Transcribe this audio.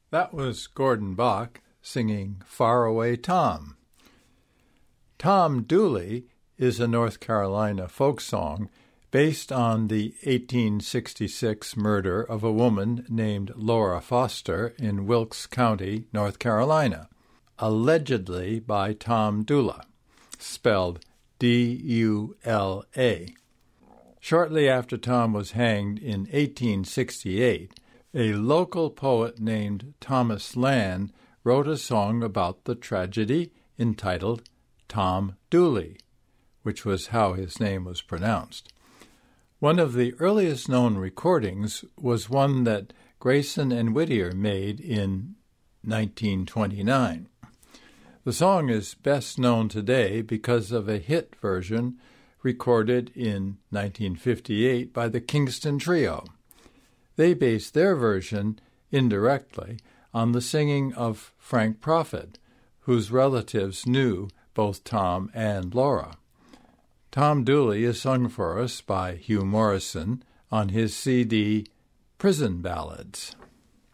That was Gordon Bach singing Faraway Tom. Tom Dooley is a North Carolina folk song based on the 1866 murder of a woman named Laura Foster in Wilkes County, North Carolina, allegedly by Tom Dula, spelled D-U-L-A. Shortly after Tom was hanged in 1868, a local poet named Thomas Land wrote a song about the tragedy entitled Tom Dooley, which was how his name was pronounced. One of the earliest known recordings was one that Grayson and Whittier made in 1929. The song is best known today because of a hit version recorded in 1958 by the Kingston Trio. They based their version, indirectly, on the singing of Frank Prophet, whose relatives knew both Tom and Laura. Tom Dooley is sung for us by Hugh Morrison on his CD, Prison Ballads.